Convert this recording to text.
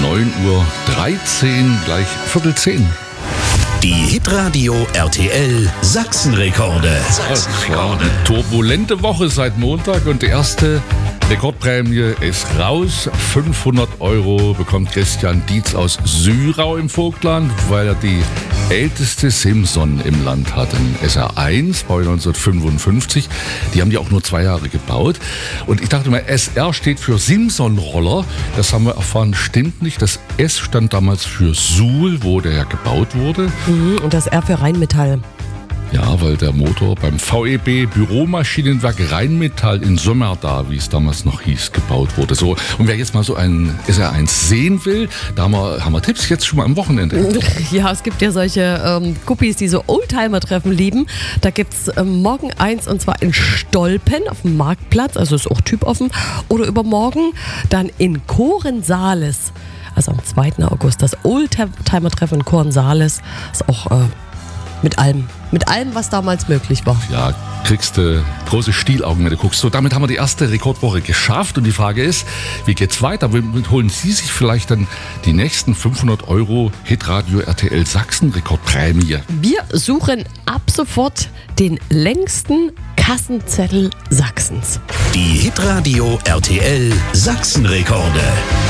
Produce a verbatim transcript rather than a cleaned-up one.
neun Uhr dreizehn, gleich Viertel zehn. Die Hitradio R T L Sachsenrekorde. Es war eine turbulente Woche seit Montag und die erste Rekordprämie ist raus. fünfhundert Euro bekommt Christian Dietz aus Syrau im Vogtland, weil er die älteste Simson im Land hat. Ein S R eins, Bau neunzehnhundertfünfundfünfzig. Die haben die auch nur zwei Jahre gebaut. Und ich dachte mal, S R steht für Simson-Roller. Das haben wir erfahren, stimmt nicht. Das S stand damals für Suhl, wo der ja gebaut wurde. Mhm, und das R für Rheinmetall. Ja, weil der Motor beim V E B Büromaschinenwerk Rheinmetall in Sömmerda, wie es damals noch hieß, gebaut wurde. So, und wer jetzt mal so ein S R eins sehen will, da haben wir, haben wir Tipps jetzt schon mal am Wochenende. Ja, es gibt ja solche ähm, Guppies, die so Oldtimer-Treffen lieben. Da gibt es ähm, morgen eins, und zwar in Stolpen auf dem Marktplatz, also ist auch typoffen. Oder übermorgen dann in Korensaales, also am zweiten August, das Oldtimer-Treffen in Korensaales. Ist auch äh, mit allem, mit allem, was damals möglich war. Ja, kriegst du große Stielaugen, wenn du guckst. So, damit haben wir die erste Rekordwoche geschafft. Und die Frage ist, wie geht's weiter? Womit holen Sie sich vielleicht dann die nächsten fünfhundert Euro Hitradio R T L Sachsen Rekordprämie? Wir suchen ab sofort den längsten Kassenzettel Sachsens. Die Hitradio R T L Sachsenrekorde.